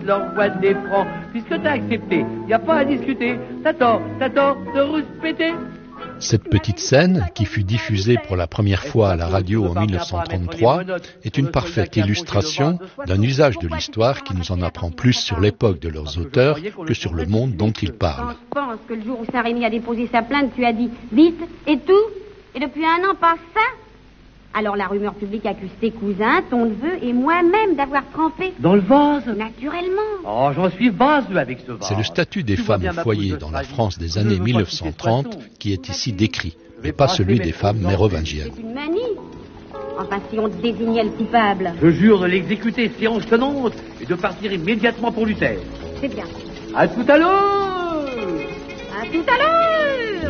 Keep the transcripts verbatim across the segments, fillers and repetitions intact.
leur boîte des francs. Puisque t'as accepté, y a pas à discuter. T'as tort, t'as tort de rouspéter. Cette petite scène, qui fut diffusée pour la première fois à la radio en mille neuf cent trente-trois, est une parfaite illustration d'un usage de l'histoire qui nous en apprend plus sur l'époque de leurs auteurs que sur le monde dont ils parlent. Je pense que le jour où Saint-Rémy a déposé sa plainte, tu as dit vite et tout, et depuis un an pas ça. Alors la rumeur publique accuse tes cousins, ton neveu et moi-même d'avoir trempé. Dans le vase? Naturellement. Oh, j'en suis vaseux avec ce vase. C'est le statut des femmes au foyer dans la France des années mille neuf cent trente qui est ici décrit, mais pas celui des femmes mérovingiennes. C'est une manie. Enfin, si on désignait le coupable. Je jure de l'exécuter séance tenante et de partir immédiatement pour Luther. C'est bien. À tout à l'heure. À tout à l'heure.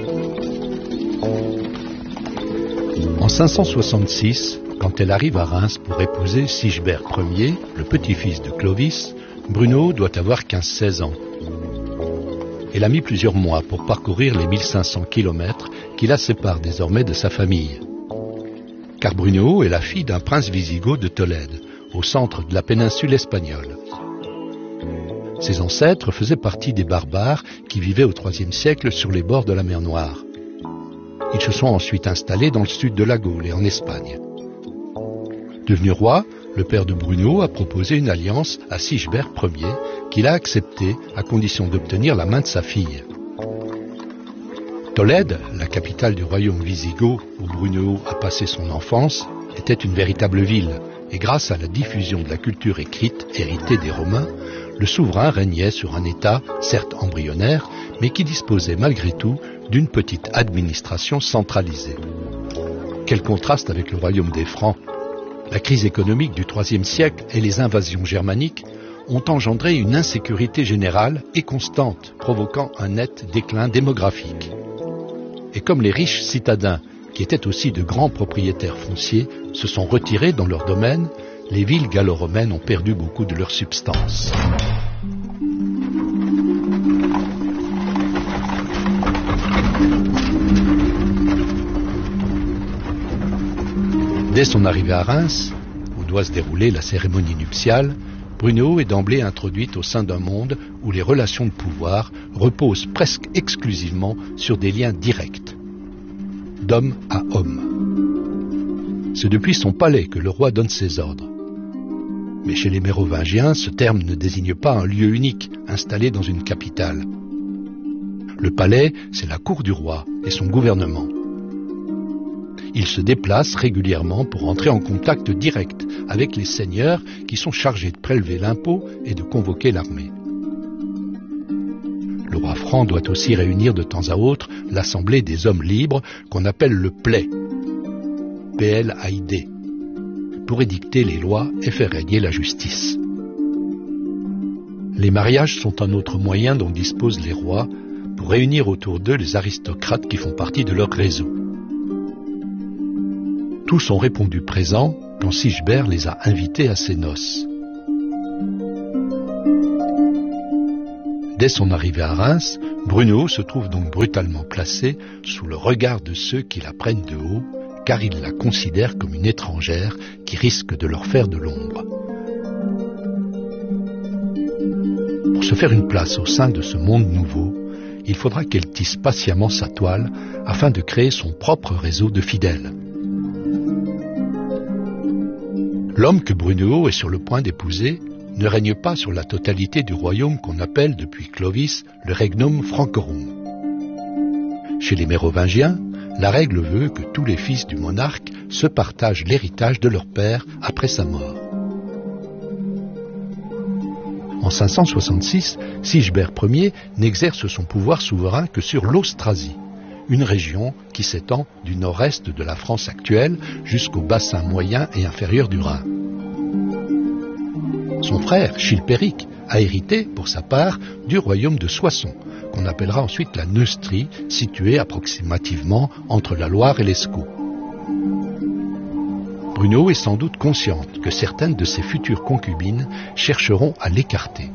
En cinq cent soixante-six, quand elle arrive à Reims pour épouser Sigebert Ier, le petit-fils de Clovis, Brunehaut doit avoir quinze seize ans. Elle a mis plusieurs mois pour parcourir les mille cinq cents kilomètres qui la séparent désormais de sa famille. Car Brunehaut est la fille d'un prince wisigoth de Tolède, au centre de la péninsule espagnole. Ses ancêtres faisaient partie des barbares qui vivaient au troisième siècle sur les bords de la mer Noire. Ils se sont ensuite installés dans le sud de la Gaule et en Espagne. Devenu roi, le père de Brunehaut a proposé une alliance à Sigebert Ier, qu'il a acceptée à condition d'obtenir la main de sa fille. Tolède, la capitale du royaume wisigoth où Brunehaut a passé son enfance, était une véritable ville, et grâce à la diffusion de la culture écrite héritée des Romains, le souverain régnait sur un État, certes embryonnaire, mais qui disposait malgré tout d'une petite administration centralisée. Quel contraste avec le royaume des Francs! La crise économique du troisième siècle et les invasions germaniques ont engendré une insécurité générale et constante, provoquant un net déclin démographique. Et comme les riches citadins, qui étaient aussi de grands propriétaires fonciers, se sont retirés dans leur domaine, les villes gallo-romaines ont perdu beaucoup de leur substance. Dès son arrivée à Reims, où doit se dérouler la cérémonie nuptiale, Brunehaut est d'emblée introduite au sein d'un monde où les relations de pouvoir reposent presque exclusivement sur des liens directs, d'homme à homme. C'est depuis son palais que le roi donne ses ordres. Mais chez les Mérovingiens, ce terme ne désigne pas un lieu unique installé dans une capitale. Le palais, c'est la cour du roi et son gouvernement. Il se déplace régulièrement pour entrer en contact direct avec les seigneurs qui sont chargés de prélever l'impôt et de convoquer l'armée. Le roi franc doit aussi réunir de temps à autre l'assemblée des hommes libres qu'on appelle le Play, P L A I D, pour édicter les lois et faire régner la justice. Les mariages sont un autre moyen dont disposent les rois pour réunir autour d'eux les aristocrates qui font partie de leur réseau. Tous ont répondu présents quand Sigebert les a invités à ses noces. Dès son arrivée à Reims, Brunehaut se trouve donc brutalement placé sous le regard de ceux qui la prennent de haut, car ils la considèrent comme une étrangère qui risque de leur faire de l'ombre. Pour se faire une place au sein de ce monde nouveau, il faudra qu'elle tisse patiemment sa toile afin de créer son propre réseau de fidèles. L'homme que Brunehaut est sur le point d'épouser ne règne pas sur la totalité du royaume qu'on appelle depuis Clovis le Regnum Francorum. Chez les Mérovingiens, la règle veut que tous les fils du monarque se partagent l'héritage de leur père après sa mort. En cinq cent soixante-six, Sigebert Ier n'exerce son pouvoir souverain que sur l'Austrasie, une région qui s'étend du nord-est de la France actuelle jusqu'au bassin moyen et inférieur du Rhin. Son frère, Chilpéric, a hérité, pour sa part, du royaume de Soissons, qu'on appellera ensuite la Neustrie, située approximativement entre la Loire et l'Escaut. Brunehaut est sans doute consciente que certaines de ses futures concubines chercheront à l'écarter.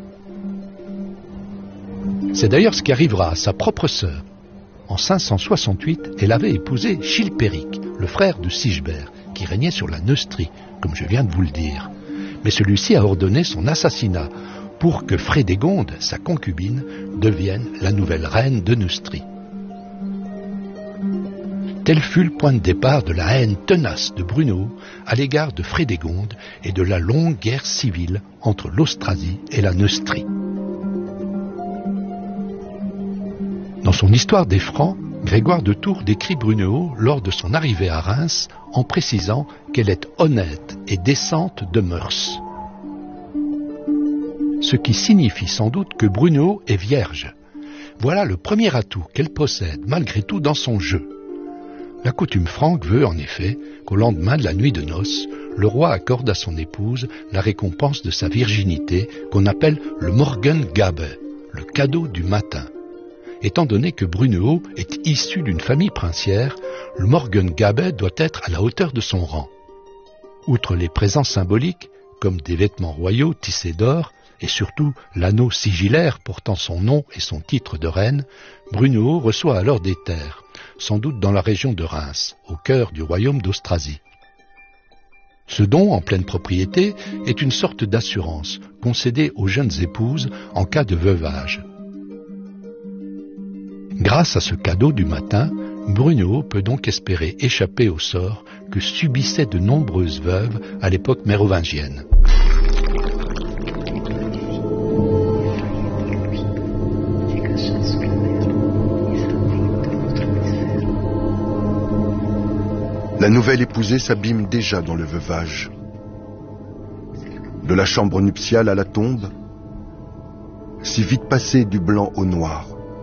C'est d'ailleurs ce qui arrivera à sa propre sœur. En cinq cent soixante-huit, elle avait épousé Chilpéric, le frère de Sigebert, qui régnait sur la Neustrie, comme je viens de vous le dire. mais celui-ci a ordonné son assassinat pour que Frédégonde, sa concubine, devienne la nouvelle reine de Neustrie. Tel fut le point de départ de la haine tenace de Brunehaut à l'égard de Frédégonde et de la longue guerre civile entre l'Austrasie et la Neustrie. Dans son Histoire des Francs, Grégoire de Tours décrit Brunehaut lors de son arrivée à Reims en précisant qu'elle est honnête et décente de mœurs. Ce qui signifie sans doute que Brunehaut est vierge. Voilà le premier atout qu'elle possède malgré tout dans son jeu. La coutume franque veut en effet qu'au lendemain de la nuit de noces, le roi accorde à son épouse la récompense de sa virginité qu'on appelle le Morgengabe, le cadeau du matin. Étant donné que Brunehaut est issu d'une famille princière, le Morgengabe doit être à la hauteur de son rang. Outre les présents symboliques, comme des vêtements royaux tissés d'or, et surtout l'anneau sigillaire portant son nom et son titre de reine, Brunehaut reçoit alors des terres, sans doute dans la région de Reims, au cœur du royaume d'Austrasie. Ce don en pleine propriété est une sorte d'assurance concédée aux jeunes épouses en cas de veuvage. Grâce à ce cadeau du matin, Brunehaut peut donc espérer échapper au sort que subissaient de nombreuses veuves à l'époque mérovingienne. La nouvelle épousée s'abîme déjà dans le veuvage. De la chambre nuptiale à la tombe, si vite passée du blanc au noir.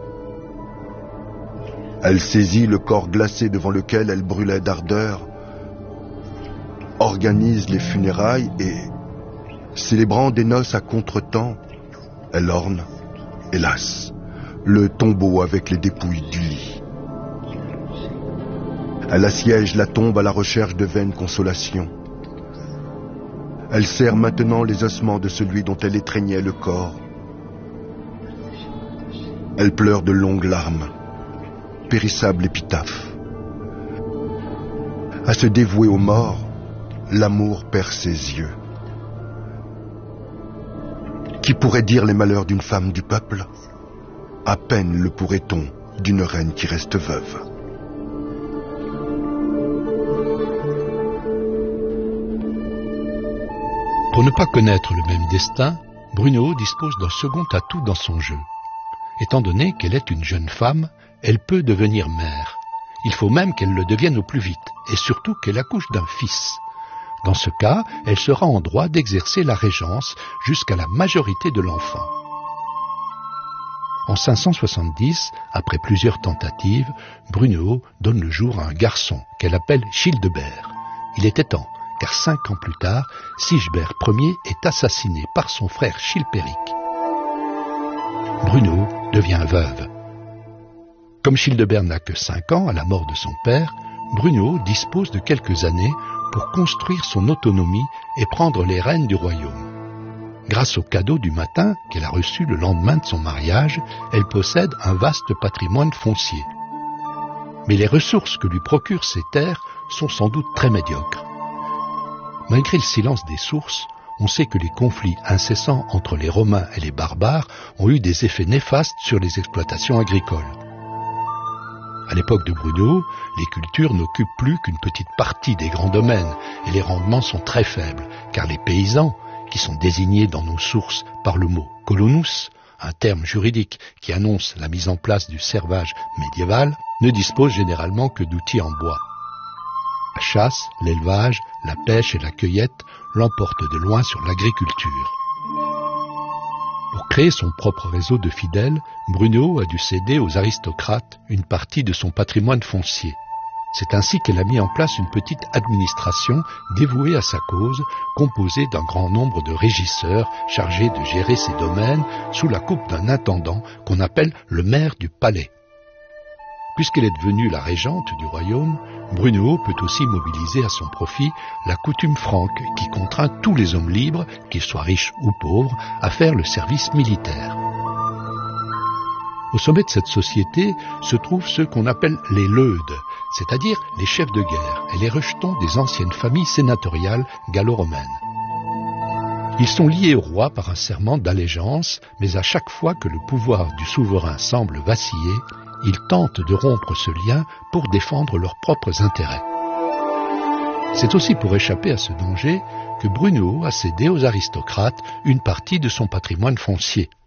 Elle saisit le corps glacé devant lequel elle brûlait d'ardeur, organise les funérailles et, célébrant des noces à contretemps, elle orne, hélas, le tombeau avec les dépouilles du lit. Elle assiège la tombe à la recherche de vaines consolations. Elle serre maintenant les ossements de celui dont elle étreignait le corps. Elle pleure de longues larmes, périssable épitaphe. À se dévouer aux morts, l'amour perd ses yeux. Qui pourrait dire les malheurs d'une femme du peuple? À peine le pourrait-on d'une reine qui reste veuve. Pour ne pas connaître le même destin, Brunehaut dispose d'un second atout dans son jeu. Étant donné qu'elle est une jeune femme, elle peut devenir mère. Il faut même qu'elle le devienne au plus vite, et surtout qu'elle accouche d'un fils. Dans ce cas, elle sera en droit d'exercer la régence jusqu'à la majorité de l'enfant. En cinq cent soixante-dix, après plusieurs tentatives, Brunehaut donne le jour à un garçon qu'elle appelle Childebert. Il était temps, car cinq ans plus tard, Sigebert Ier est assassiné par son frère Chilpéric. Brunehaut devient veuve. Comme Childebert n'a que cinq ans à la mort de son père, Brunehaut dispose de quelques années pour construire son autonomie et prendre les rênes du royaume. Grâce au cadeau du matin qu'elle a reçu le lendemain de son mariage, elle possède un vaste patrimoine foncier. Mais les ressources que lui procurent ces terres sont sans doute très médiocres. Malgré le silence des sources, on sait que les conflits incessants entre les Romains et les barbares ont eu des effets néfastes sur les exploitations agricoles. À l'époque de Brunehaut, les cultures n'occupent plus qu'une petite partie des grands domaines et les rendements sont très faibles, car les paysans, qui sont désignés dans nos sources par le mot « colonus », un terme juridique qui annonce la mise en place du servage médiéval, ne disposent généralement que d'outils en bois. La chasse, l'élevage, la pêche et la cueillette l'emportent de loin sur l'agriculture. Pour créer son propre réseau de fidèles, Brunehaut a dû céder aux aristocrates une partie de son patrimoine foncier. C'est ainsi qu'elle a mis en place une petite administration dévouée à sa cause, composée d'un grand nombre de régisseurs chargés de gérer ses domaines sous la coupe d'un intendant qu'on appelle le maire du palais. Puisqu'elle est devenue la régente du royaume, Brunehaut peut aussi mobiliser à son profit la coutume franque qui contraint tous les hommes libres, qu'ils soient riches ou pauvres, à faire le service militaire. Au sommet de cette société se trouvent ceux qu'on appelle les leudes, c'est-à-dire les chefs de guerre et les rejetons des anciennes familles sénatoriales gallo-romaines. Ils sont liés au roi par un serment d'allégeance, mais à chaque fois que le pouvoir du souverain semble vaciller, ils tentent de rompre ce lien pour défendre leurs propres intérêts. C'est aussi pour échapper à ce danger que Brunehaut a cédé aux aristocrates une partie de son patrimoine foncier.